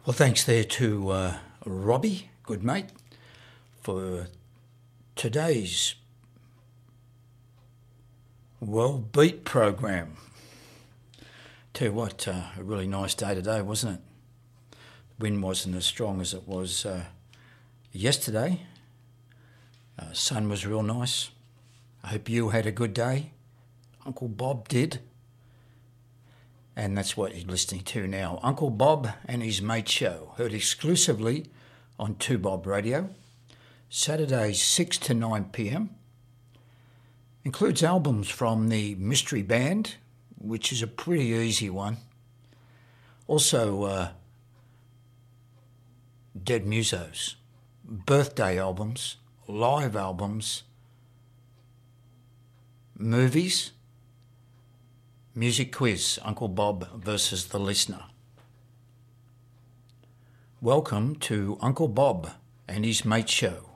Well, thanks there to Robbie, good mate, for today's World Beat program. Tell you what, a really nice day today, wasn't it? The wind wasn't as strong as it was yesterday. Sun was real nice. I hope you had a good day. Uncle Bob did. And that's what you're listening to now. Uncle Bob and his Mate Show, heard exclusively on 2Bob Radio, Saturdays 6 to 9 p.m. Includes albums from the Mystery Band, which is a pretty easy one. Also, Dead Musos, birthday albums, live albums, movies, music quiz, Uncle Bob versus the listener. Welcome to Uncle Bob and his Mate Show.